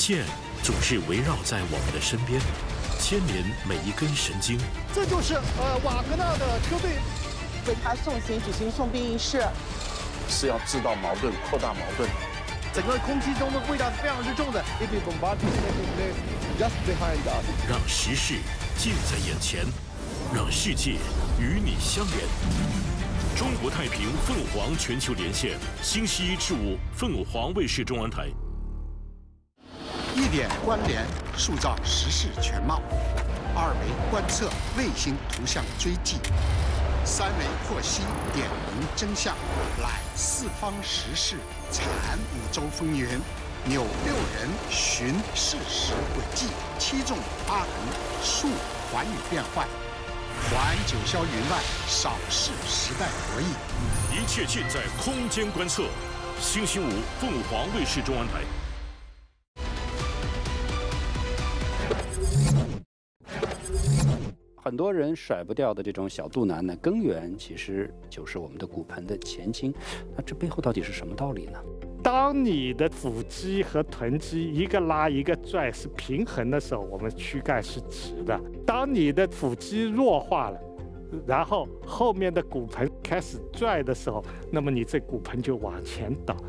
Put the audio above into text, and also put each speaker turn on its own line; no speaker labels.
线总是围绕在我们的身边，牵连每一根神经。
这就是瓦格纳的车队
为他送行举行送殡仪式，
是要制造矛盾、扩大矛盾。
整个空气中的味道是非常之重的。
让时事近在眼前，让世界与你相连。中国太平凤凰全球连线，星期一至五，凤凰卫视中文台。
一点关联，塑造时事全貌；二维观测，卫星图像追迹；三维获悉，点明真相。揽四方时事，铲五洲风云，扭六人，寻事实轨迹，七纵八横，述寰宇变幻。环九霄云外，扫视时代博弈。
一切尽在空间观测。星期五，凤凰卫视中文台。
很多人甩不掉的这种小肚腩呢，根源其实就是我们的骨盆的前倾。那这背后到底是什么道理呢？
当你的腹肌和臀肌一个拉一个拽是平衡的时候，我们躯干是直的。当你的腹肌弱化了，然后后面的骨盆开始拽的时候，那么你这骨盆就往前倒。